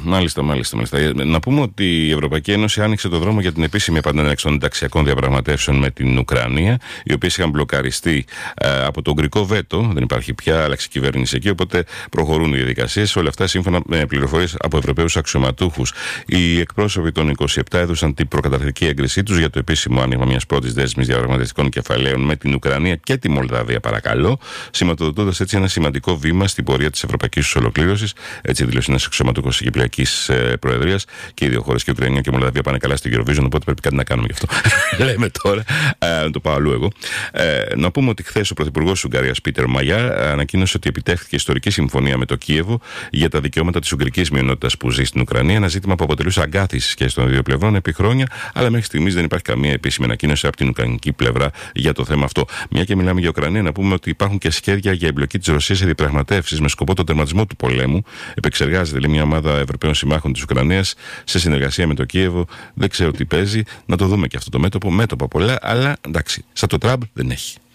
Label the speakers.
Speaker 1: Μάλιστα. Να πούμε ότι η Ευρωπαϊκή Ένωση άνοιξε το δρόμο για την επίσημη επανέναρξη των ενταξιακών διαπραγματεύσεων με την Ουκρανία, οι οποίες είχαν μπλοκαριστεί από το ουγγρικό βέτο. Δεν υπάρχει πια, άλλαξε η κυβέρνηση εκεί, οπότε προχωρούν οι διαδικασίες. Όλα αυτά σύμφωνα με πληροφορίες από Ευρωπαίους αξιωματούχους. Οι εκπρόσωποι των 27 έδωσαν την προκαταρκτική έγκρισή τους για το επίσημο άνοιγμα μιας πρώτης δέσμης διαπραγματευτικών κεφαλαίων με την Ουκρανία και τη Μολδαβία, παρακαλώ, σηματοδοτώντας έτσι ένα σημαντικό βήμα στην πορεία της ευρωπαϊκής ολοκλήρωσης. Έτσι δήλωσε ένας αξιωματούχος της Κυπριακής Προεδρίας. Και οι δύο χώρες, και η Ουκρανία και η Μολδαβία, πάνε καλά στην Eurovision, οπότε πρέπει κάτι να κάνουμε γι' αυτό. Λέμε τώρα, να το πάω αλλού εγώ. Να πούμε ότι χθες ο Πρωθυπουργός της Ουγγαρίας, Πίτερ Μαγιά, ανακοίνωσε ότι επιτεύχθηκε ιστορική συμφωνία με το Κίεβο για τα δικαιώματα της ουγγρικής μειονότητας που ζει στην Ουκρανία. Ένα ζήτημα που αποτελούσε αγκάθιση σχέση των δύο πλευρών επί χρόνια, αλλά μέχρι στιγμής δεν υπάρχει καμία επίσημη ανακοίνωση από την ουκρανική πλευρά για το θέμα αυτό. Μια και μιλάμε για Ουκρανία, να πούμε ότι υπάρχουν και σχέδια για εμπλοκή της Ρωσίας σε διαπραγματεύσεις με σκοπό τον τερματισμό του πολέμου. Επεξεργάζεται λέει μια ομάδα Ευρωπαίων συμμάχων της Ουκρανίας σε συνεργασία με το Κίεβο. Δεν ξέρω τι παίζει. Να το δούμε και αυτό το μέτωπο. Μέτωπα πολλά, αλλά εντάξει, σαν το Τραμπ δεν έχει.